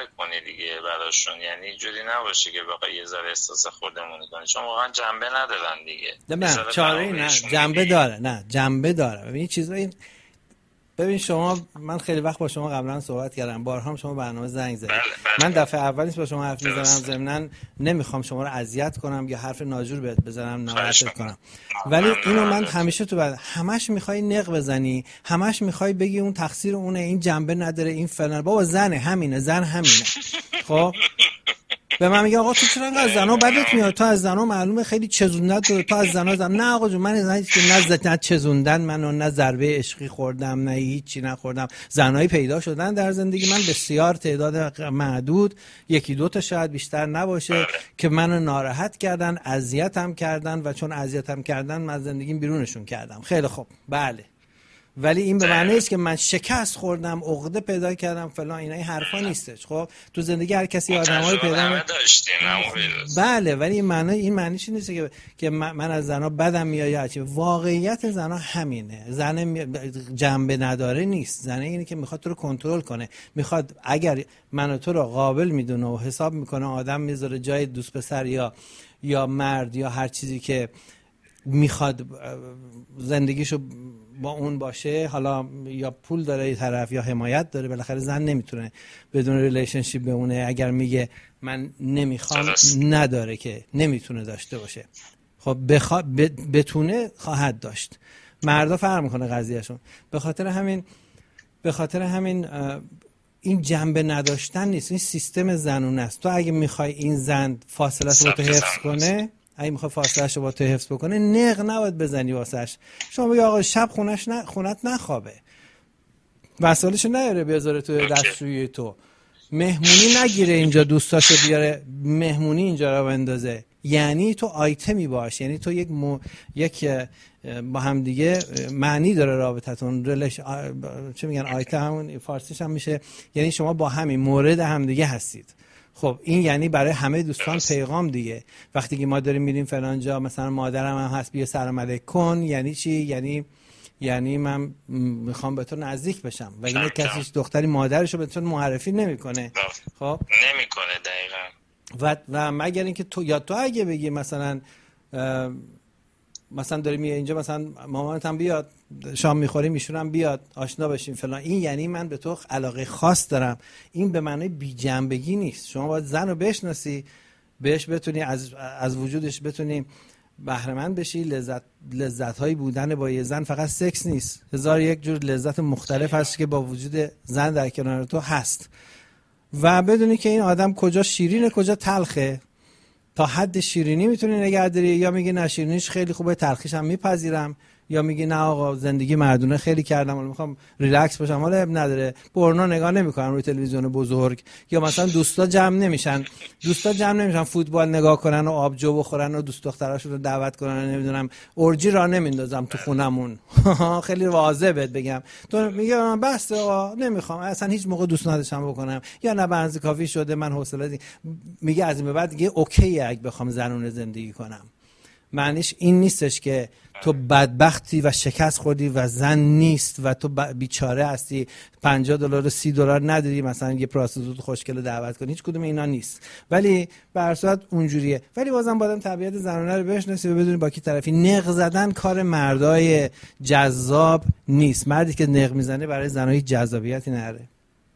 کنی دیگه براشون، یعنی اینجوری نباشه که بخوای یه ذره احساس خودمون کنی، چون واقعا جنبه ندارن دیگه. نه چاره نه، جنبه داره، نه جنبه داره. ببین چیزایی، ببین شما، من خیلی وقت با شما قبلا صحبت کردم، بارها هم شما برنامه زنگ زدید. من دفعه اول نیست با شما حرف میزنم، ضمناً نمیخوام شما رو اذیت کنم یا حرف ناجور بهت بزنم ناراحتت کنم، ولی اینو من همیشه تو بعد همش میخوای نق بزنی، همش میخوای بگی اون تقصیر اونه، این جنبه نداره، این فلان. بابا زنه، همینه، زن همینه. خب به من میگه آقا تو چرا انقدر زنا بدت میاد؟ تو از زنا معلومه خیلی چزوندن تو از زنا نه آقا جون، من زنی که نه چزوندن منو، نه ضربه عشقی خوردم، نه هیچی نخوردم. زنایی پیدا شدن در زندگی من، بسیار تعداد معدود، یکی دو تا شاید بیشتر نباشه، که منو ناراحت کردن، اذیتم کردن و چون اذیتم کردن من زندگیم بیرونشون کردم. خیلی خوب، بله، ولی این به معنی است که من شکست خوردم، عقده پیدا کردم فلان، اینا این حرفا نیستش. خب تو زندگی هر کسی آدمایی پیدا داشتیم. بله، ولی این معنیش نیست که من از زنا بدم میاد یا چی. واقعیت زنا همینه. زن جنبه نداره نیست. زن اینه که میخواد تو رو کنترل کنه، میخواد اگر من تو رو قابل میدونه و حساب میکنه آدم میذاره جای دوست پسر یا مرد یا هر چیزی که میخواد زندگیشو با اون باشه، حالا یا پول داره یه طرف یا حمایت داره، بالاخره زن نمیتونه بدون ریلیشنشیپ بمونه. اگر میگه من نمیخوام، نداره که نمیتونه داشته باشه. خب بتونه خواهد داشت. مردا فرق میکنه قضیهشون. به خاطر همین این جنبه نداشتن نیست، این سیستم زنونه است. تو اگه میخوای این زن فاصله‌شو با تو حفظ کنه، اگه میخواد فاصله‌شو با تو حفظ بکنه، نق نباید بزنی واسش. شما بگی آقا شب خونت نخوابه، وسایلشو نیاره بذاره تو دستشویی، تو مهمونی نگیره اینجا، دوستاشو بیاره مهمونی اینجا رو بندازه. یعنی تو آیتمی باش، یعنی تو یک با هم دیگه معنی داره رابطتون. چه میگن آیتم، همون فارسیش هم میشه، یعنی شما با همین مورد هم دیگه هستید. خب این یعنی برای همه دوستان پیغام دیگه. وقتی که ما داریم میریم فلان جا، مثلا مادرم هم هست بیا سلام علیک کن، یعنی چی؟ یعنی من میخوام به تو نزدیک بشم. و این کسی دختری مادرشو به تو معرفی نمیکنه. خب نمیکنه دقیقاً. و مگر اینکه تو اگه بگی مثلا داریم اینجا، مثلا مامانت هم بیاد شام میخوریم، ایشون هم بیاد آشنا بشیم فلان، این یعنی من به تو علاقه خاص دارم. این به معنی بی جنبگی نیست. شما باید زن رو بشناسی، بهش بتونی از وجودش بتونی بهره مند بشی. لذت هایی بودن با یه زن فقط سکس نیست، هزار یک جور لذت مختلف هست که با وجود زن در کنار تو هست. و بدونی که این آدم کجا شیرینه کجا تلخه. تا حد شیرینی میتونی نگه داری، یا میگی نه شیرینیش خیلی خوبه، تلخیش هم میپذیرم، یا میگی نه آقا زندگی مردونه خیلی کردم، ولی میخوام ریلکس باشم، حالا اب نداره، پورنو نگاه نمیکنم روی تلویزیون بزرگ، یا مثلا دوستا جمع نمیشن فوتبال نگاه کنن و آبجو بخورن و دوست دختراشون رو دعوت کنن، نمیدونم اورجی را نمیندازم تو خونمون. خیلی واضح بهت بگم. تو میگی من بس آقا نمیخوام، اصلا هیچ موقع دوست نداشتم بکنم، یا نه بنز کافی شده من حوصله میگه از این به بعد دیگه اوکیه اگه بخوام زنونه زندگی کنم. معنیش این نیستش که تو بدبختی و شکست خوردی و زن نیست و تو بیچاره هستی، $50 و $30 نداری مثلا یه پراستیتوت خوشگل دعوت کنی. هیچ کدوم اینا نیست، ولی به هر صورت اونجوریه. ولی بازم باید طبیعت زنانه رو بشناسی و بدونی با کی طرفی. نق زدن کار مردای جذاب نیست. مردی که نق میزنه برای زنای جذابیتی نره.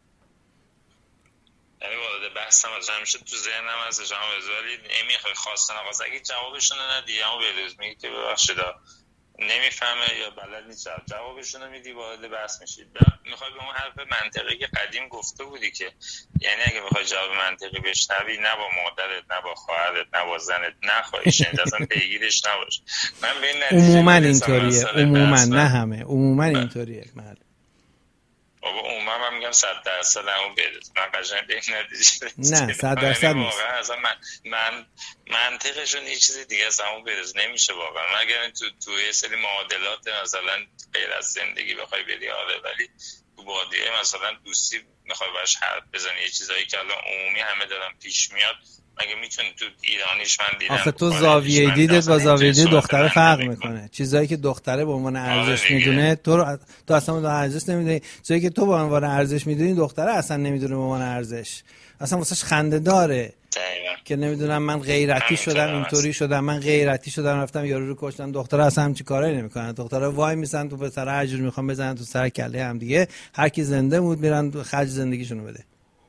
بحثم از همیشه تو ذهنم از جامعه ولی نمیخوای خواستن آقا اگه جوابشون ندی اما بلوز میگی که ببخشید نمیفهمه یا بلد نیست جوابشون رو میدی وارد بحث میشید. میخوای به اون حرف منطقی که قدیم گفته بودی که یعنی اگه بخوای جواب منطقی بشنوی نه با مادرت نه با خواهرت نه با زنت نخواهیش اصلا پیگیرش نباش. من به این عموما اینطوریه، عموما نه همه، عموما اینطوریه. بابا عموما من میگم 100% همون بریز. من قشنگ به این نتیجه نه 100% نیست. واقعا اصلا من منطقشون یه چیز دیگه از همون بریز نمیشه واقعا. مگر تو یه سری معادلات مثلا غیر از زندگی بخوای بری آره، ولی تو بادیه مثلا دوستی میخوای باش حرف بزنی یه چیزایی که الان عمومی همه دارن پیش میاد مگه میتونی تو ایرانیش من دیدم آخه تو زاویه دیدت با زاویه دید دختره فرق میکنه. چیزایی که دختره به عنوان ارزش میدونه تو اصلا به ارزش نمیدونی. چیزایی که تو به عنوان ارزش میدونی دختره اصلا نمیدونه به عنوان ارزش. اصلا واسش خنده داره که نمیدونم من غیرتی شدم اینطوری شدم، من غیرتی شدم رفتم یارو رو کشتم. دختره اصلا همچین کاری نمیکنن. دختره وای میسن تو پسر هر جوری میخوام بزنن تو سر کله هم دیگه. هر کی زنده بود میرن خرج زندگیشونو بده.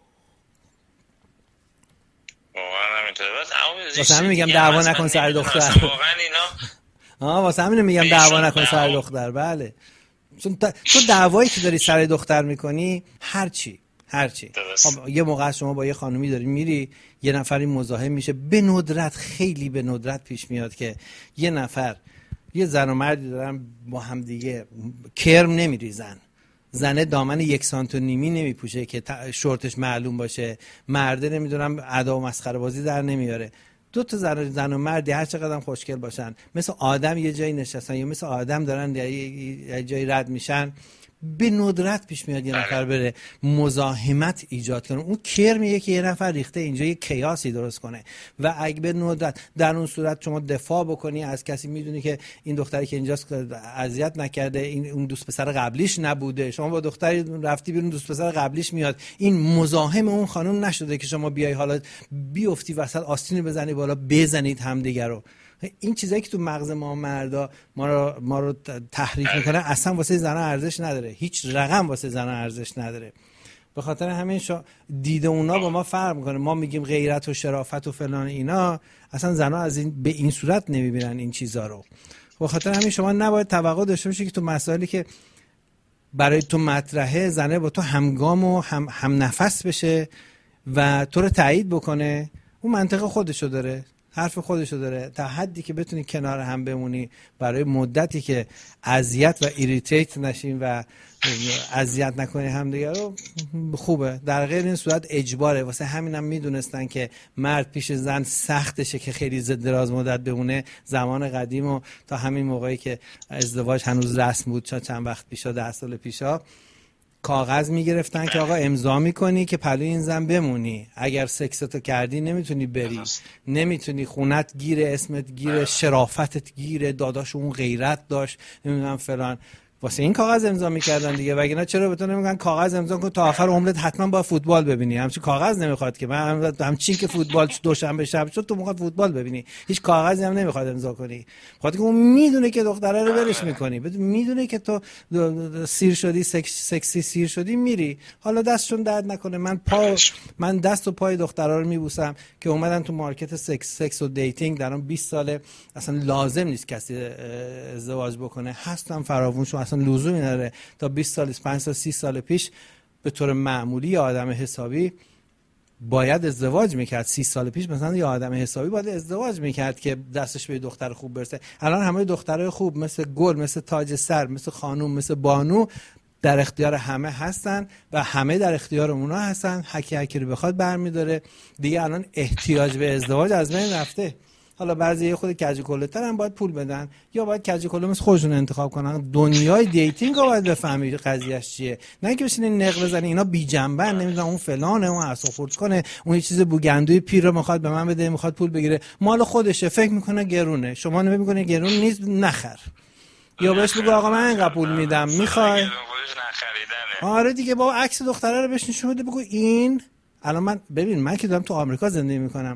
واسه همین میگم دعوا نکن سر دختر. واقعا اینا واسه همین میگم دعوا نکن سر دختر. بله چون تو دعوایی که داری سر دختر میکنی هرچی یه موقع شما با یه خانومی داری میری یه نفری مزاحم میشه، به ندرت خیلی به ندرت پیش میاد که یه نفر یه زن و مردی دارن با هم دیگه کرم نمیریزن، زنه دامن 1.5 سانت نمیپوشه که شورتش معلوم باشه، مرده نمیدونم ادا و مسخره بازی در نمیاره. دو تا زن و مردی هر چقدر خوشگل باشن مثل آدم یه جایی نشستن یا مثل آدم دارن یه جایی رد میشن، به ندرت پیش میاد یه نفر بره مزاحمت ایجاد کنه. اون کرمیه که یه نفر ریخته اینجا یه کیاسی درست کنه و اگه به ندرت در اون صورت شما دفاع بکنی از کسی، میدونی که این دختری که اینجاست اذیت نکرده، این اون دوست پسر قبلیش نبوده، شما با دختری رفتی بیرون دوست پسر قبلیش میاد، این مزاحم اون خانم نشده که شما بیای حالا بیفتی وسط آستین بزنی بالا بزنید همدیگه رو. این چیزایی که تو مغز ما مردا ما رو تحریک میکنه اصلا واسه زنا ارزش نداره، هیچ رقم واسه زنا ارزش نداره. به خاطر همین دید اونا با ما فرق میکنه. ما میگیم غیرت و شرافت و فلان اینا، اصلا زنا از این به این صورت نمیبینن این چیزا رو. به خاطر همین شما نباید توقع داشته باشی که تو مسائلی که برای تو مطرحه زنه با تو همگام و هم نفس بشه و تو رو تایید بکنه. اون منطق خودشو داره، حرف خودشو داره. تا حدی که بتونی کنار هم بمونی برای مدتی که اذیت و ایریتیت نشین و اذیت نکنی همدیگه رو، خوبه. در غیر این صورت اجباره. واسه همینم میدونستن که مرد پیش زن سختشه که خیلی دراز مدت بمونه. زمان قدیم و تا همین موقعی که ازدواج هنوز رسم بود، چند وقت پیشا 10 سال پیشا، کاغذ میگرفتن که آقا امضا میکنی که پلوی این زن بمونی، اگر سکستو کردی نمیتونی بری، نمیتونی، خونت گیره، اسمت گیره، شرافتت گیره، داداش اون غیرت داشت نمیدونم فلان. واسه این کاغذ امضا میکردن دیگه. وگرنه چرا بهتون نمیگن کاغذ امضا کن تا آخر عمرت حتما با فوتبال ببینی؟ همچین کاغذ نمیخواد که من همچین که فوتبال دوشنبه شب شد تو میخواد فوتبال ببینی، هیچ کاغذی هم نمیخواد امضا کنی. خاطر که اون میدونه که دختره رو ولش میکنی، میدونه که تو سیر شدی، سکسی سیر شدی، میری. حالا دستشون درد نکنه. من دست و پای دخترا رو میبوسم که اومدن تو مارکت سکس و دیتینگ. در اون 20 ساله اصلا لازم نیست کسی ازدواج بکنه، هستن فراوون شو، اصلا لزومی نداره. تا 20 سال 5 سال 30 سال پیش به طور معمولی آدم حسابی باید ازدواج میکرد. 30 سال پیش مثلا یه آدم حسابی باید ازدواج میکرد که دستش به دختر خوب برسه. الان همه دخترای خوب مثل گل، مثل تاج سر، مثل خانوم، مثل بانو در اختیار همه هستن و همه در اختیار اونا هستن. هکی رو بخواد برمیداره دیگه. الان احتیاج به ازدواج از بین رفته. حالا بعضی خود کجکل‌تر هم باید پول بدن یا باید کجکل مثل خودشون انتخاب کنن. دنیای دیتینگ رو باید بفهمید قضیهش چیه، نه اینکه بشینین نق بزنین اینا بی جنبن، نمیدونم اون فلانه، اون اعصاب خورد کنه، اون یه چیز بوگندوی پیر رو میخواد به من بده، میخواد پول بگیره، مال خودشه، فکر میکنه گرونه. شما نمیگه گرون نیست، نخر. یا بهش بگو آقا من اینقدر پول میدم، میخوای؟ آره دیگه بابا عکس دختره رو بهش نشون بده، بگو این. الان من که دارم تو آمریکا زندگی میکنم،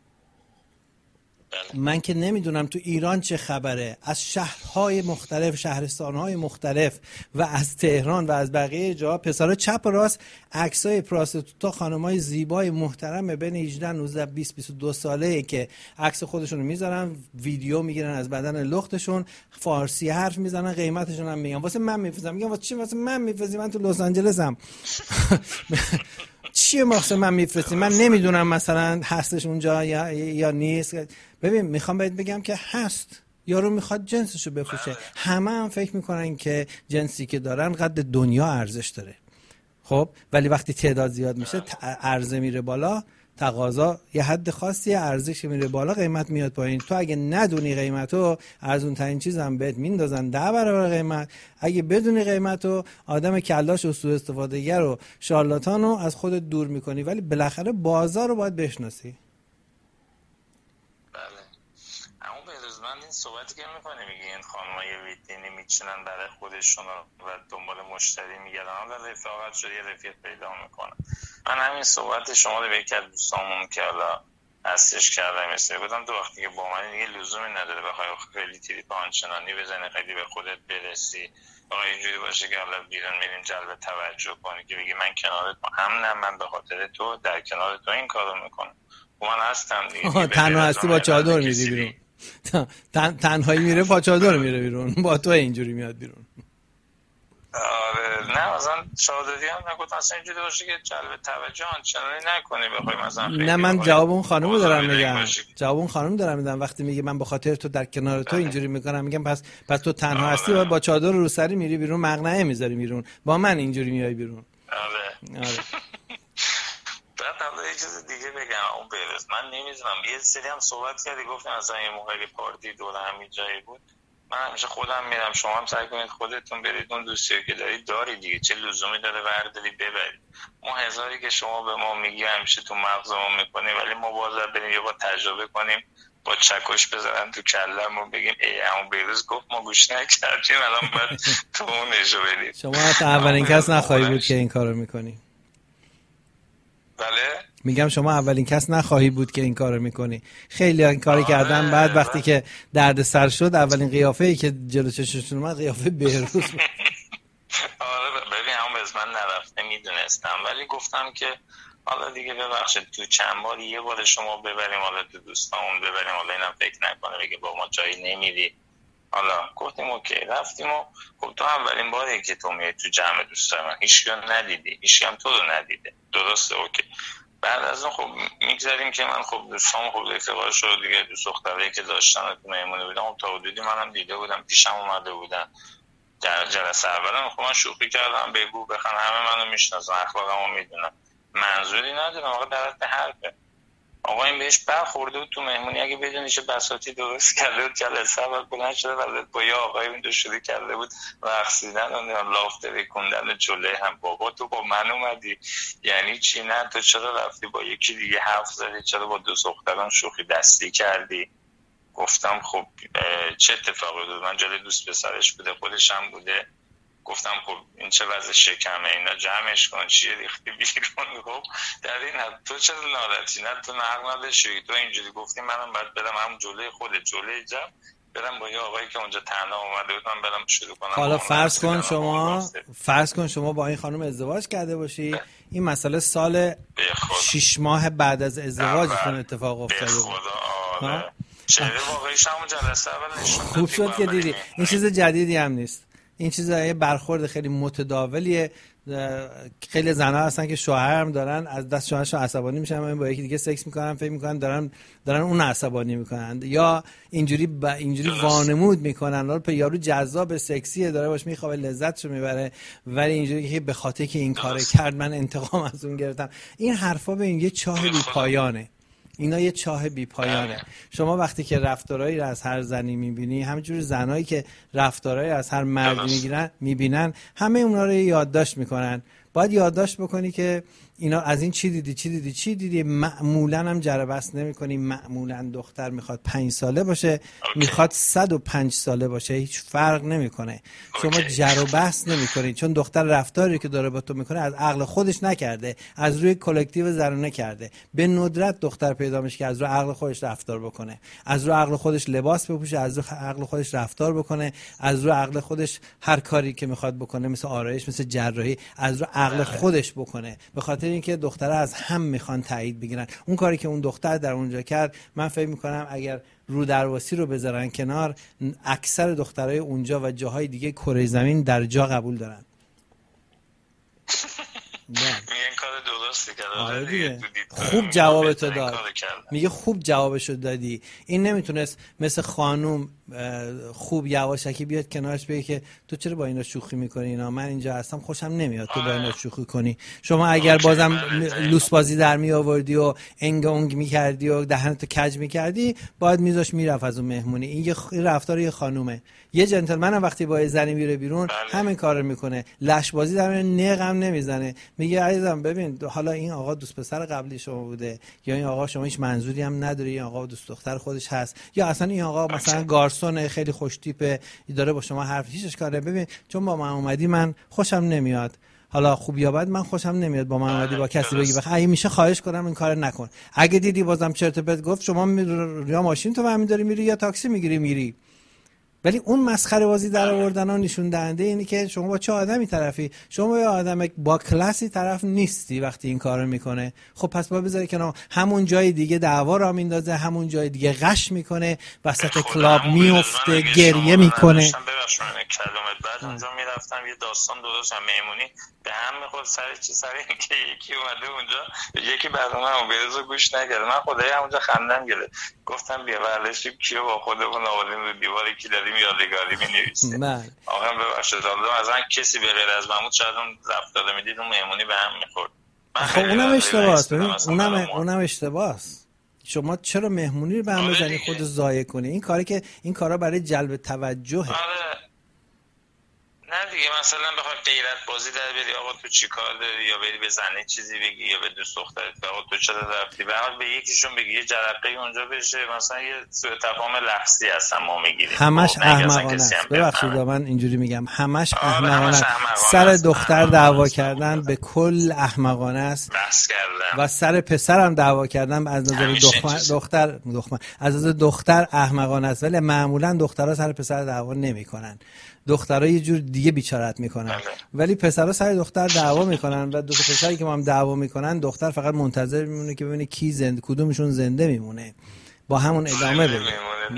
من که نمیدونم تو ایران چه خبره. از شهرهای مختلف، شهرستانهای مختلف و از تهران و از بقیه جاها پسرها چپ و راست عکسای پراستیتوتا، خانمای زیبای محترم بین 18 19 20 22 ساله که عکس خودشونو میذارن، ویدیو میگیرن از بدن لختشون، فارسی حرف میزنن، قیمتشون هم میگن. واسه من میفرستم، میگم واسه چی واسه من میفرستی؟ من تو لس آنجلسم. چیه واسه من میفرستی؟ من نمیدونم مثلا هستش اونجا یا نیست. ببین میخوام بهت بگم که هست. یارو میخواد جنسشو بفروشه. همه هم فکر میکنن که جنسی که دارن قد دنیا ارزش داره. خب ولی وقتی تعداد زیاد میشه عرضه میره بالا، تقاضا یه حد خاصی، ارزش میره بالا، قیمت میاد پایین. تو اگه ندونی قیمتو، ارزون ترین چیزم بهت میندازن 10 برابر قیمت. اگه بدونی قیمتو، آدم کلاش و سوء استفاده‌گر و شارلاتانو از خودت دور میکنی. ولی بالاخره بازار رو باید بشناسی. همین صحبتی که میکنه میگه این خانمای ویتینی میچینن برای خودشون و دنبال مشتری میگردن حالا رفاقت شد یه رفیق پیدا میکنن. من همین صحبت شما رو به یک از دوستامون که حالا هستش کردم مثل بودم تو وقتی که با من دیگه لزومی نداره بخوای خیلی تریپ آنچنانی بزنی خیلی به خودت برسی آقا اینجوری باشه که حالا بیرون میریم جلب توجه کنی که بگی من کنارت نه من به خاطر تو در کنار تو این کارو میکنم من هستم دیگه. تنها هستی با چادر میری بیرون تنهایی میره با چادر میره بیرون با تو اینجوری میاد بیرون. آره نه مثلا چادری هم نگفت اصلا اینجوری باشه که جلب توجه آنچنانی نکنی بخوای مثلا خیلی نه من جواب اون خانومو دارم میگم جواب اون خانم دارم میدم وقتی میگه من به خاطر تو در کنار تو اینجوری میکنم میگم پس تو تنها هستی و با چادر رو سری میری بیرون مقنعه میذاری بیرون با من اینجوری میای بیرون. آره بعد حالا یه چیز دیگه بگم اون بیرز من نمیدونم یه سری هم صحبت کردی گفتم مثلا یه موقعی پارتی دور همین جایی بود من همیشه خودم میرم شما هم سعی کنید خودتون برید اون دوستیو که داری دیگه چه لزومی داره برداری ببرید اون هزاری که شما به ما میگی همیشه تو مغزمون میکنی ولی ما بازار بریم یا با تجربه کنیم با چکش بزنن تو کلم و بگیم ای همون بیروز گفت ما گوش نکردیم الان باید تو اون نشو بدیم. شما حتی اولین کس نخواهی بود که این کارو میکنی. بله میگم شما اولین کس نخواهی بود که این کارو میکنی. خیلی این کارو کردن بعد وقتی که درد سر شد اولین قیافه‌ای که جلو چشمشون اومد قیافه بهروز. آره ببین هم از من نرفته میدونستم ولی گفتم که حالا دیگه ببخشید تو چند بار یه بار شما ببریم حالا تو دوستامون ببریم حالا اینم فکر نکنه بگه با ما جایی نمیری. حالا گفتیم اوکی رفتیم و خب تو اولین باری که تو میای تو جمع دوستای من هیچ ندیدی هیچ هم تو رو ندیده درسته اوکی. بعد از اون خب میگذاریم که من خب دوستام خب رفیقا شد دیگه دوست دختری که داشتن تو مهمونی بودم خب تا حدودی منم دیده بودم پیشم اومده بودن در جلسه اولم خب من شوخی کردم بگو بخن همه منو میشناسن اخلاقمو میدونن منظوری ندارم آقا در حد حرفه آقا این بهش برخورده بود تو مهمونی اگه بدونی چه بساطی درست کرده بود جلسه اول بلند شده و با یه آقای اون شروع کرده بود رقصیدن و لاف ترکوندن جلوی هم بابا تو با من اومدی یعنی چی نه تو چرا رفتی با یکی دیگه حرف زدی چرا با دو دختران شوخی دستی کردی. گفتم خب چه اتفاقی بود من جلوی دوست پسرش بوده خودش هم بوده گفتم خب این چه وضع شکمه اینا جمعش کن چیه ریختی بیرون. خب در این حد تو چرا ناراحتی نه تو نقل نداشتی تو اینجوری گفتی منم باید برم هم جلوی خودت جلوی جمع برم با یه آقایی که اونجا تنها اومده بود من برم شروع کنم. حالا فرض کن شما با این خانم ازدواج کرده باشی این مسئله سال 6 ماه بعد از ازدواجتون اتفاق افتاده بود. چهره واقعیش همون جلسه اول نشون داد. خوب شد که دیدی این چیز جدیدی هم نیست. این چیزای برخورد خیلی متداولیه. خیلی زنها هستن که شوهر هم دارن از دست شوهرشون عصبانی میشن و با یکی دیگه سکس میکنن فکر میکنن دارن اون عصبانی میکنن یا اینجوری وانمود میکنن حالا یارو جذاب سکسیه داره باش میخوابه لذتشو میبره ولی اینجوری که به خاطر که این کارو کرد من انتقام از اون گرفتم. این حرفا به این یه چاه بی پایانه. اینا یه چاه بی پایانه. شما وقتی که رفتارهایی را از هر زنی میبینی همینجوری زنایی که رفتارهایی از هر مردی میبینن همه اونا رو یادداشت میکنن. باید یادداشت بکنی که اینا از این چی دیدی معمولا هم جر بحث نمی‌کنی. معمولا دختر میخواد 5 ساله باشه میخواد 105 ساله باشه هیچ فرق نمیکنه. شما جر و بحث نمی‌کنی چون دختر رفتاری که داره با تو میکنه از عقل خودش نکرده از روی کلکتیو زنانه کرده. به ندرت دختر پیدا میشه که از روی عقل خودش رفتار بکنه از روی عقل خودش لباس بپوشه از روی عقل خودش رفتار بکنه از روی عقل خودش هر کاری که میخواد بکنه مثل آرایش مثل جراحی از روی عقل خودش بکنه. به خاطر اینکه دخترها از هم میخوان تایید بگیرن. اون کاری که اون دختر در اونجا کرد من فکر میکنم اگر رو درواسی رو بذارن کنار اکثر دخترای اونجا و جاهای دیگه کره زمین در جا قبول دارن. خوب جوابتو داد. میگه خوب جوابشو دادی. این نمیتونست مثل خانوم خوب یواشکی بیاد کنارش بگه که تو چرا با اینا شوخی میکنی اینا من اینجا هستم خوشم نمیاد تو با اینا شوخی کنی. شما اگر بازم لوس بازی در می آوردی و انگ اونگ میکردی و دهنتو کج میکردی باید میذاش میرفت از اون مهمونی. این یه رفتار یه خانومه. یه جنتلمن هم وقتی با زنی میره بیرون همین کارو میکنه. لش بازی در نقم نمیزنه. میگه عزیزم ببین حالا این آقا دوست پسر قبلی شما بوده، یا این آقا شما هیچ منظوری هم نداری، این آقا دوست دختر خودش هست، یا اصلا این آقا مثلا گارسونه خیلی خوش تیپه داره با شما حرف، هیچ اشکالی. ببین چون با من اومدی من خوشم نمیاد، حالا خوب یا بد من خوشم نمیاد با من اومدی با کسی بگی اگه میشه خواهش کنم این کارو نکن. اگه دیدی بازم چرت و پرت گفت، شما یا ماشین تو برمی داری میری یا تاکسی میگیری. ولی اون مسخره بازی در آوردن نشون دهنده اینه که شما با چه آدمی طرفی. شما یه آدم با کلاسی طرف نیستی وقتی این کارو میکنه. خب پس با بذاری که همون جای دیگه دعوا را میندازه، همون جای دیگه غش میکنه، وسط کلاب میفته، گریه میکنه. کلمت بعد اونجا میرفتم یه داستان درستم مهمونی به هم میخورد سر چی، سر اینکه یکی اومده اونجا یکی برنامه‌مو بریزو گوش نکرد. من خدای اونجا خندم گرفت، گفتم بیا ورلشیم کیو با خودمون آوردیم رو دیواری کی داریم یادگاری می‌نویسیم. آقا ببخشید از من کسی به غیر از محمود شاید اون رفتار میدید اون مهمونی به هم میخورد. خب اونم اشتباهه، ببین اونم اشتباهه. شما چرا مهمونی رو به هم بزنی خود ضایع کنی؟ این کاری که این کارا برای جلب توجهه. نه دیگه مثلا بخوای غیرت بازی در بری آقا تو چی کار داری، یا بری به زنه چیزی بگی یا به دوست دخترت آقا تو چرا رفتی، به حال به یکیشون بگی یه جرقه اونجا بشه، مثلا یه سوء تفاهم لفظی هستن ما میگیریم. همش احمقانه است. ببخشید من اینجوری میگم، همش احمقانه است. سر دختر دعوا کردن به کل احمقانه است. بحث کردن و سر پسرم دعوا کردن از نظر دختر از نظر دختر احمقانه است، ولی معمولا دخترها سر پسر دعوا نمیکنن. دخترها یه جور دیگه بیچارت میکنن، ولی پسرها سر دختر دعوا میکنن و دو تا پسری که با هم دعوا میکنن دختر فقط منتظر میمونه که ببینه کی زنده، کدومشون زنده میمونه، با همون ادامه بده.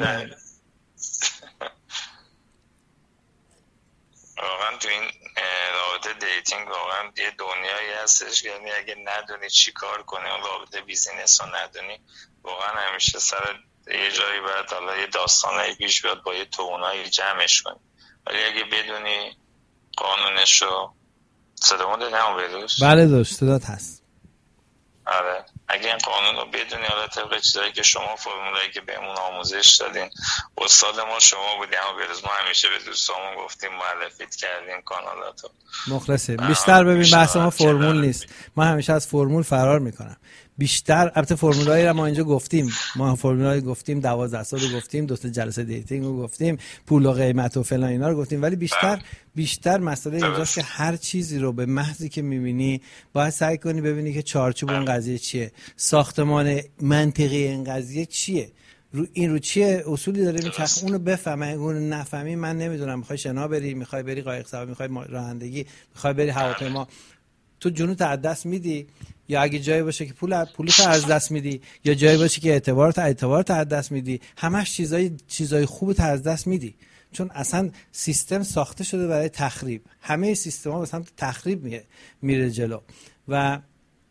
واقعا تو این رابطه دیتینگ واقعا یه دنیایی هستش، یعنی اگه ندونی چی کار کنی اون رابطه بیزینس رو ندونی، واقعا همیشه سر یه جایی باید حالا یه داستانایی پیش بیاد با یه تونایی جمعش کنی. ولی اگه بدونی قانونشو، صدامون دادم و بدوش؟ بله داشت صدات هست. آره اگه این قانون رو بدونی، حالا طبق چیزایی که شما فرمولایی که بهمون آموزش دادین، استاد ما شما بودیم و بدوز، ما همیشه به دوستامون گفتیم معرفیت کردیم کانالاتو. مخلصه. بیشتر ببین بحث ما فرمول نیست، ما همیشه از فرمول فرار میکنم. بیشتر البته فرمولایی رو ما اینجا گفتیم، ما فرمولایی گفتیم 12 سال رو گفتیم، دو تا جلسه دیتینگ رو گفتیم، پول و قیمت و فلان اینا رو گفتیم، ولی بیشتر مسئله اینجاست که هر چیزی رو به محضی که می‌بینی باید سعی کنی ببینی که چارچوب اون قضیه چیه، ساختمان منطقی این قضیه چیه، رو چیه اصولی داره میچرخه، اونو بفهمی. اونو نفهمی من نمیدونم، میخوای شنا بری، میخوای بری قایق سواری، میخوای رانندگی، میخوای بری هواپیما، تو جونت از دست میدی، یا اگه جایی باشه که پولت از دست میدی، یا جایی باشه که اعتبارت از دست میدی، همش چیزای خوبت از دست میدی، چون اصلا سیستم ساخته شده برای تخریب. همه سیستم‌ها به سمت تخریب میره جلو و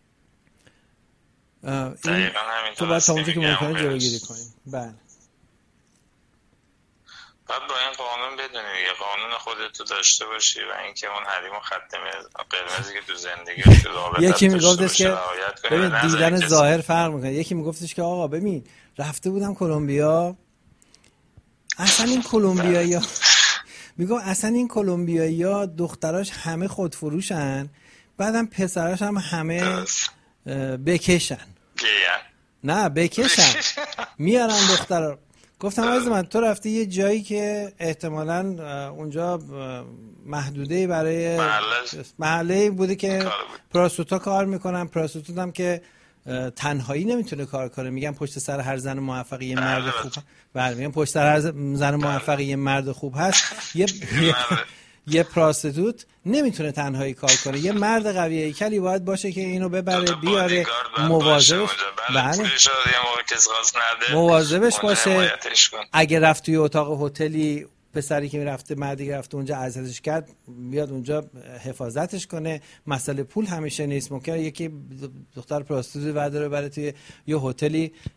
این تو باید تا اونجا که ممکنه جلوگیری کنیم. بله باید با این قانون بدونی دیگه، قانون خودت رو داشته باشی و اینکه اون حریم و خط قرمزی که تو زندگی تو رابطه یکی میگفتش که ببین دیدن ظاهر فرق میکنه. یکی میگفتش که آقا ببین رفته بودم کلمبیا، اصلا این کلمبیایی‌ها میگم اصلا این کلمبیایی‌ها دختراش همه خودفروشن، بعدم پسراش هم همه بکشن. نه بکشن میارن دخترا. گفتم عزیز من تو رفتی یه جایی که احتمالاً اونجا محدوده برای محله بوده که پراستوتا کار میکنن، پراستوتا هم که تنهایی نمیتونه کار کنه. میگم پشت سر هر زن موفقی یه مرد خوب، میگم پشت سر هر زن موفقی یه مرد خوب هست. یه پراستوت نمیتونه تنهایی کار کنه، یه مرد قوی هیکلی باید باشه که اینو ببره بیاره، مواظبش مواظبش باشه. اگه رفت توی اتاق هتلی، پسری که میرفته مردی که رفته اونجا اذیتش کرد، بیاد اونجا حفاظتش کنه. مسئله پول همیشه نیست، ممکنه یکی دختر پراستوت برداره توی یه هتلی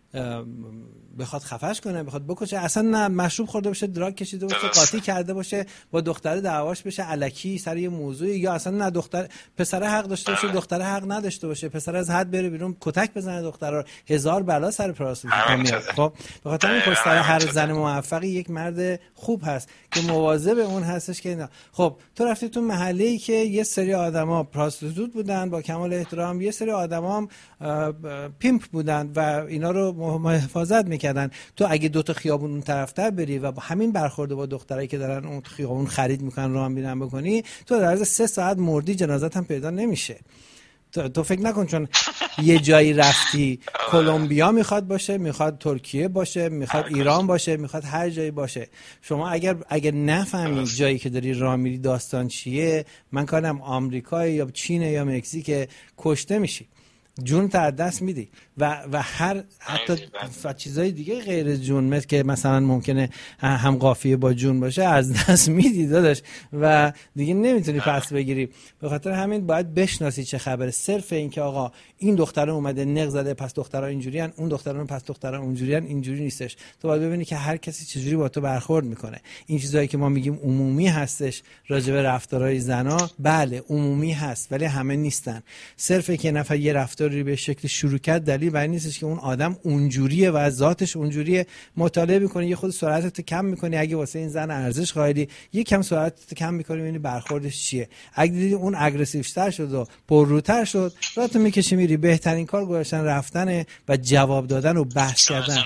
بخواد خفش کنه، بخواد بکشه، اصلا نه مشروب خورده باشه، دراگ کشیده باشه، قاطی کرده باشه، با دختره دعواش بشه الکی سر یه موضوعی، یا اصلا نه دختر پسر حق داشته باشه دختره حق نداشته باشه، پسر از حد بره بیرون کتک بزنه دختره، هزار بلا سر پراستیتوتا میاد. خب به خاطر این پشت سر هر زن موفقی یک مرد خوب هست که مواظب اون هستش که اینا. خب تو رفتی تو محله‌ای که یه سری آدما پراستیتوت بودن با کمال احترام، یه سری آدما هم پیمپ بودن و اینا رو حفاظت میکردن. تو اگه دو تا خیابون اون طرفتر بری و با همین برخورد با دخترایی که دارن اون خیابون خرید میکنن راه میرن بکنی، تو در عرض 3 ساعت مردی، جنازت هم پیدا نمیشه. تو فکر نکن چون یه جایی رفتی کلمبیا میخواد باشه، میخواد ترکیه باشه، میخواد ایران باشه، میخواد هر جایی باشه. شما اگر نفهمی جایی که داری راه میری داستان چیه، من کارم آمریکا یا چین یا مکزیک، کشته میشی، جون تا از دست میدی و هر حتی چیزای دیگه غیر جون، مثل که مثلا ممکنه هم قافیه با جون باشه، از دست میدی داداش و دیگه نمیتونی پس بگیری. به خاطر همین باید بشناسی چه خبره. صرف این که آقا این دختره اومده نق زده پس دخترها اینجوریان، اون دختران پس دخترها اونجوریان، اینجوری نیستش. تو باید ببینی که هر کسی چجوری با تو برخورد میکنه. این چیزایی که ما میگیم عمومی هستش راجع به رفتارهای زنا، بله عمومی هست ولی همه نیستن. صرف که نفر یه رفتاری به شکل شروع کرد دلیل بر این نیستش که اون آدم اونجوریه و ذاتش اونجوریه. مطالعه میکنی، یه خود سرعتت کم میکنی، اگه واسه این زن ارزش قائلی یه کم سرعتت کم میکنی، ببینی برخوردش چیه. اگه دیدی اون اگریسیوتر شد و پرروتر شد، راتو میکشی میری. بهترین کار گذاشتن رفتن و جواب دادن و بحث کردن.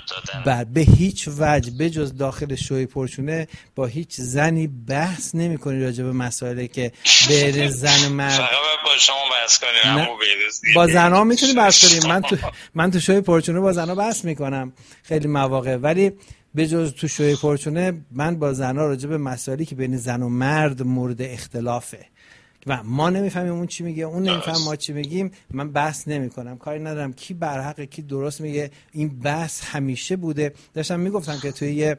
به هیچ وجه بجز داخل شوی پرچونه با هیچ زنی بحث نمیکنی راجع به مسائلی که بین زن و مرد. با شما بحث کنیم، با زنا میتونی بحث کنیم. من تو شوی پرچونه با زنا بحث میکنم خیلی مواقع، ولی به جز تو شوی پرچونه من با زنا راجع به مسائلی که بین زن و مرد مورد اختلافه و ما نمیفهمیم اون چی میگه، اون نمیفهم ما چی میگیم، من بحث نمیکنم. کاری ندارم کی برحق کی درست میگه. این بحث همیشه بوده. داشتم میگفتم که توی یه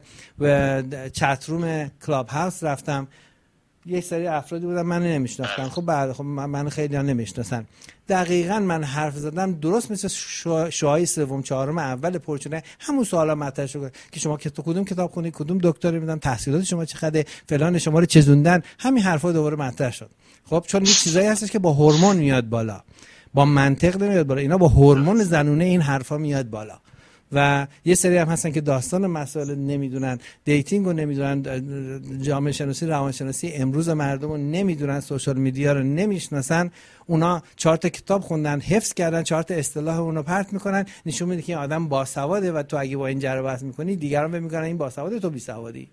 چت روم کلاب هاوس رفتم، یه سری افرادی بودن من نمیشناختم. خب بعد خب من خیلی ها نمیشناسن. دقیقاً من حرف زدم درست مثل شوهای سوم چهارم اول پرچونه، همون سوالا مطرح شد که شما کدوم کتاب خوندید، کدوم دکتری میدن، تحصیلات شما چقدره، فلان شما رو چزوندن، همین حرفا دوباره مطرح شد. خب چون یه چیزایی هستش که با هورمون میاد بالا، با منطق نمیاد بالا، اینا با هورمون زنونه این حرفا میاد بالا. و یه سری هم هستن که داستان مسائل نمیدونن، دیتینگ رو نمیدونن، جامعه شناسی روانشناسی امروز مردم رو نمیدونن، سوشال میدیا رو نمیشناسن. اونا 4 تا کتاب خوندن، حفظ کردن، 4 تا اصطلاح اونو پرت میکنن، نشون میده که این آدم باسواده و تو اگه با این جر بحث میکنی دیگران فکر میکنن این باسواده تو بیسوادی.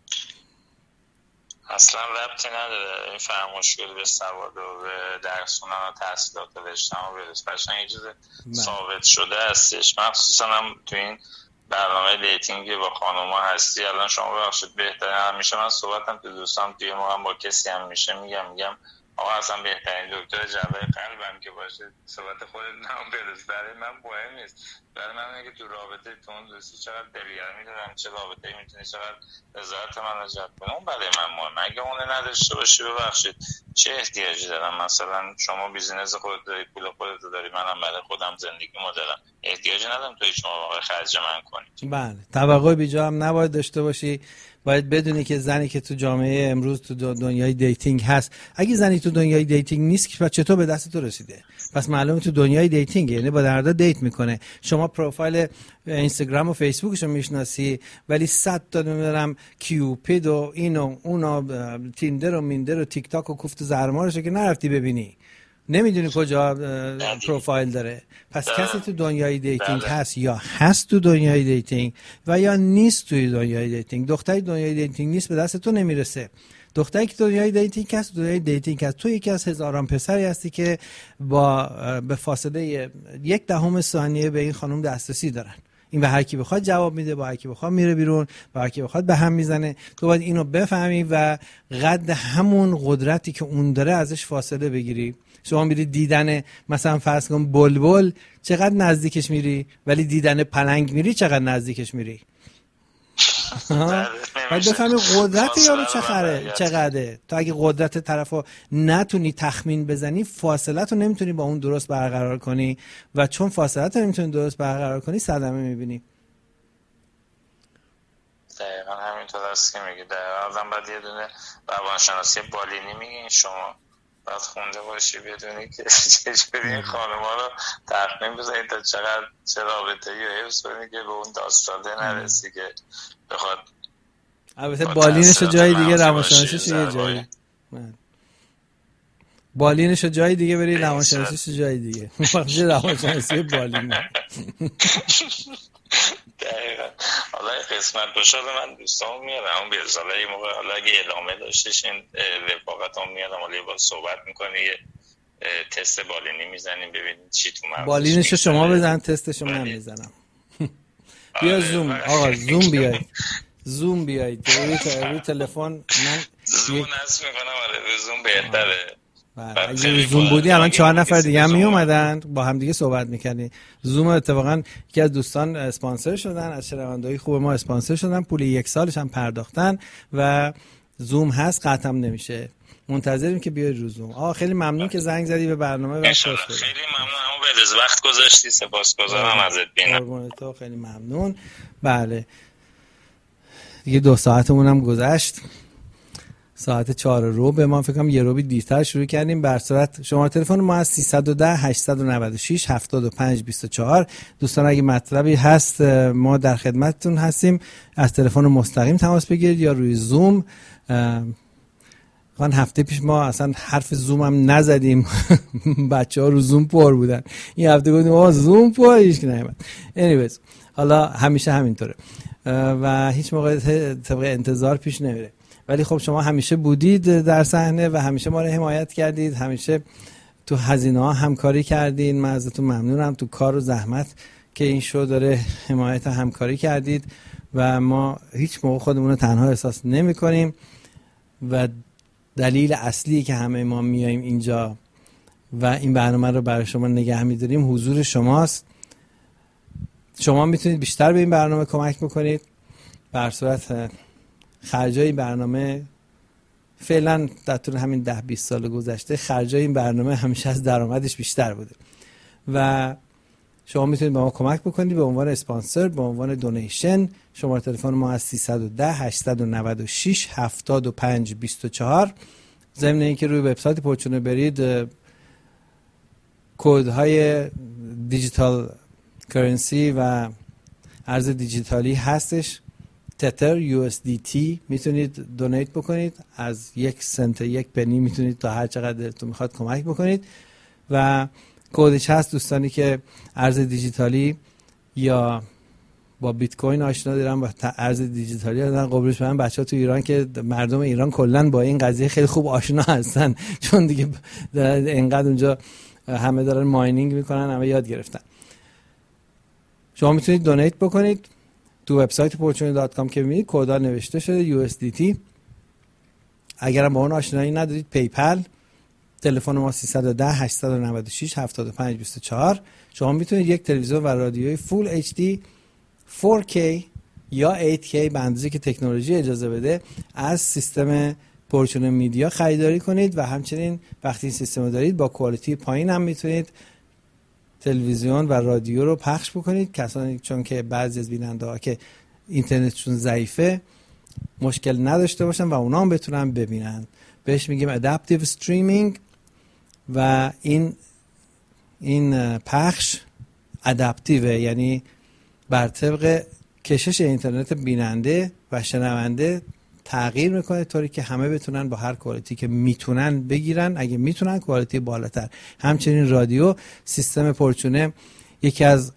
اصلا ربطی نداره این فرمایشگری به سواد و به درس خوندن و تحصیلات اجتماعی برس. قشنگ یه چیز ثابت شده هستش. مخصوصا هم تو این برنامه دیتینگ با خانوما هستی. الان شما ببخشید بهتره، همیشه من صحبتم تو دوستام توی موقع با کسی هم میشه میگم آقا اصلا بهترین دکتر جوای قلبم که باشه صحبت خودت نام برس. برای من مهم نیست. برای من اینه که تو رابطه تو اون دوستی چقدر دلگرمی دارم، چه رابطه‌ای میتونی چقدر رضایت من رو جلب کنه، اون برای من مهمه. اگه اون نداشته باشی ببخشید چه احتیاجی دارم؟ مثلا شما بیزینس خودت داری، پول خودت داری، منم برای خودم زندگیمو دارم، احتیاجی ندارم توی شما واقعا خرج من کنید. بله، توقع بیجا هم نباید داشته باشی. باید بدونی که زنی که تو جامعه امروز تو دنیای دیتینگ هست، اگه زنی تو دنیای دیتینگ نیست که چطور به دست تو رسیده؟ پس معلومه تو دنیای دیتینگ، یعنی با دردا دیت میکنه. شما پروفایل اینستاگرام و فیسبوکشو میشناسی ولی 100 تا نمیدونم کیوپید و اینو اونا تیندر و میندر و تیک تاک و کوفت زرمارشو که نرفتی ببینی، نمیدونی کجا پروفایل داره. پس کسی تو دنیای دیتینگ هست یا هست تو دنیای دیتینگ و یا نیست توی دنیای دیتینگ. دختری دنیای دیتینگ نیست به دست تو نمیرسه. دختری که دنیای دیتینگ هست، دنیای دیتینگ هست. تو یکی از هزاران پسری هستی که به فاصله 0.1 ثانیه به این خانم دسترسی دارن. این به هر کی بخواد جواب میده، با هر کی بخواد میره بیرون، با هر کی بخواد به هم میزنه. تو باید اینو بفهمی و قد همون قدرتی که اون داره ازش فاصله بگیری. شما میری دیدن مثلا فرض کن بلبل، چقدر نزدیکش میری، ولی دیدن پلنگ میری چقدر نزدیکش میری. باید بفهمی قدرت یارو چقدره. تو اگه قدرت طرفو نتونی تخمین بزنی، فاصلت رو نمیتونی با اون درست برقرار کنی و چون فاصلت رو نمیتونی درست برقرار کنی صدمه میبینی. دقیقا همینطور است که میگی. دقیقا باید یه دونه روانشناسی بالینی میگین شما باید خونده باشی بدونی که چجوری این خانم‌ها رو تخمین بزنید تا چه رابطه‌ای رو حفظ کنی که به اون داستانه نرسی که بخواد. البته بالینش جای دیگه، روانشناسیش یه جایی، بالینش جای دیگه بری، روانشناسیش جای دیگه. وقتی روانشناسی بالین دقیقا. حالا قسمت باشه من دوستان میارم اون بیرزاله یه موقع، حالا اگه ادامه داشتش این رفاقت هم میارم، حالا یه بار صحبت میکنی، یه تست بالینی میزنیم ببینید چی تو مغزش. بالینشو شما بزن، تستشو من میزنم. بیا زوم آقا، زوم بیاید، زوم بیاید روی تلفن. من زوم نصب میکنم. آره زوم بهتره. اگه زوم بودی الان 4 نفر دیگه هم می اومدن با هم دیگه صحبت میکنی. زوم اتفاقا یکی از دوستان اسپانسر شدن، از شنونده‌های خوب ما اسپانسر شدن، پول 1 سالش هم پرداختن و زوم هست، قطعا نمیشه. منتظریم که بیای رو زوم. خیلی ممنون که زنگ زدی به برنامه و خیلی ممنون. همون به وقت گذاشتی، سپاسگزارم ازت. قربونت، تو خیلی ممنون. بله دیگه 2 ساعتمون هم گذشت، ساعت 4 رو به ما فکر کنم یه روبی دیرتر شروع کردیم. بر صورت شماره تلفن ما از 310 896 75 24. دوستان اگه مطلبی هست ما در خدمتتون هستیم، از تلفن مستقیم تماس بگیرید یا روی زوم. هفته پیش ما اصلا حرف زوم هم نزدیم بچه‌ها رو زوم پر بودن. این هفته گفتیم زوم پر، هیچ کی نیومد. anyways حالا همیشه همینطوره و هیچ موقع طبق انتظار پیش نمیره، ولی خب شما همیشه بودید در صحنه و همیشه ما رو حمایت کردید، همیشه تو هزینه‌ها همکاری کردین. من ازتون ممنونم. تو کار و زحمت که این شو داره حمایت و همکاری کردید و ما هیچ موقع خودمون رو تنها احساس نمی‌کنیم و دلیل اصلی که همه ما میایم اینجا و این برنامه رو برای شما نگه می‌داریم حضور شماست. شما میتونید بیشتر به این برنامه کمک بکنید. بر صورت خرجای برنامه فعلا در طول همین 10-20 سال گذشته خرجای این برنامه همیشه از درآمدش بیشتر بوده و شما میتونید به ما کمک بکنید به عنوان اسپانسر، به عنوان دونیشن. شماره تلفن ما از 310 896 75 24. ضمن اینکه روی وبسایت پورچونه برید کدهای دیجیتال کرنسی و ارز دیجیتالی هستش، تتر USDT میتونید دونیت بکنید، از 1 سنت 1 پنی میتونید تا هر چقدر تو میخواد کمک بکنید و کدش هست. دوستانی که ارز دیجیتالی یا با بیت کوین آشنا دارن با ارز دیجیتالی دارن قبولش بدن. بچه‌ها تو ایران که مردم ایران کلا با این قضیه خیلی خوب آشنا هستن چون دیگه اینقدر اونجا همه دارن ماینینگ میکنن، همه یاد گرفتن. شما میتونید دونیت بکنید تو وبسایت fortune.com که میبینید کدا نوشته شده USDT. اگرم با اون آشنایی ندارید پیپل، تلفن ما 310 896 75 24. شما میتونید یک تلویزیون و رادیوی فول HD 4K یا 8K به اندازه که تکنولوژی اجازه بده از سیستم پورچون میدیا خریداری کنید و همچنین وقتی این سیستم رو دارید با کوالیتی پایین هم میتونید تلویزیون و رادیو رو پخش بکنید. کسانی چون که بعضی از بیننده ها که اینترنتشون ضعیفه مشکل نداشته باشن و اونا هم بتونن ببینن، بهش میگیم ادپتیو استریمینگ و این پخش ادپتیوه، یعنی بر طبق کشش اینترنت بیننده و شنونده تغییر میکنه طوری که همه بتونن با هر کوالیتی که میتونن بگیرن، اگه میتونن کوالیتی بالاتر. همچنین رادیو سیستم پورچونه یکی از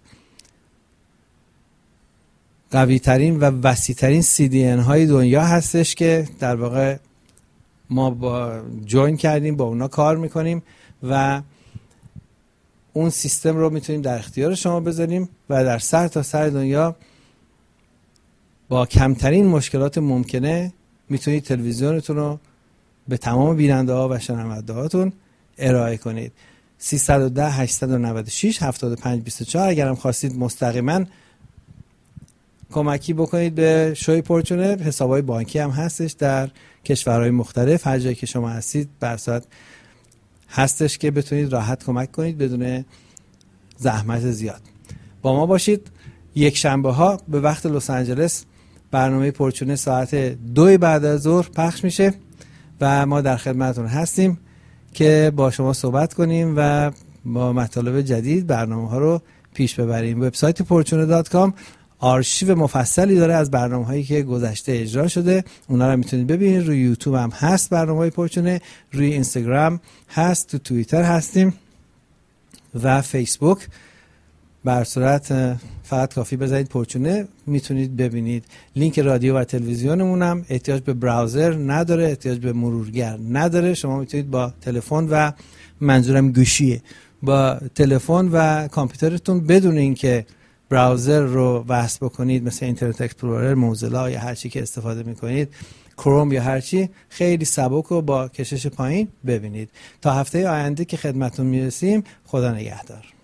قوی ترین و وسیع ترین CDN های دنیا هستش که در واقع ما با جوین کردیم، با اونا کار میکنیم و اون سیستم رو میتونیم در اختیار شما بذاریم و در سر تا سر دنیا با کمترین مشکلات ممکنه میتونید تلویزیونتون رو به تمام بیننده ها و شنونده هاتون ارائه کنید. 310 896 75 24. اگرم خواستید مستقیما کمکی بکنید به شوی پورچونه. حسابای بانکی هم هستش در کشورهای مختلف، هر جایی که شما هستید برصد هستش که بتونید راحت کمک کنید بدون زحمت زیاد. با ما باشید. یک شنبه ها به وقت لس آنجلس برنامه پورچونه ساعت 2 بعد از ظهر پخش میشه و ما در خدمتتون هستیم که با شما صحبت کنیم و با مطالب جدید برنامه ها رو پیش ببریم. وبسایت porchune.com آرشیو مفصلی داره از برنامه هایی که گذشته اجرا شده، اونا رو میتونید ببینید. روی یوتیوب هم هست برنامه های پورچونه، روی اینستاگرام هست، تو توییتر هستیم و فیسبوک. بر صورت فقط کافی بزنید پورچونه میتونید ببینید. لینک رادیو و تلویزیونمون هم احتیاج به براوزر نداره، احتیاج به مرورگر نداره. شما میتونید با تلفن و منظورم گوشیه، با تلفن و کامپیوترتون بدون اینکه براوزر رو وصل بکنید، مثل اینترنت اکسپلورر، موزیلا یا هر چی که استفاده میکنید، کروم یا هر چی، خیلی سبک و با کشش پایین ببینید. تا هفته آینده که خدمتتون میرسیم، خدا نگهدار.